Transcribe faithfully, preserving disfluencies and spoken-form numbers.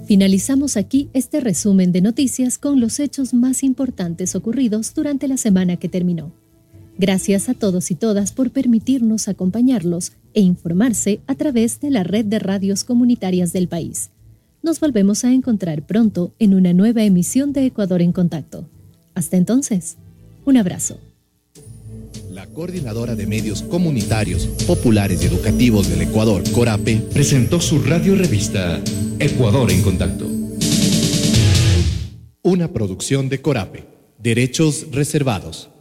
Finalizamos aquí este resumen de noticias con los hechos más importantes ocurridos durante la semana que terminó. Gracias a todos y todas por permitirnos acompañarlos e informarse a través de la red de radios comunitarias del país. Nos volvemos a encontrar pronto en una nueva emisión de Ecuador en Contacto. Hasta entonces, un abrazo. La Coordinadora de Medios Comunitarios, Populares y Educativos del Ecuador, CORAPE, presentó su radio revista Ecuador en Contacto. Una producción de CORAPE. Derechos reservados.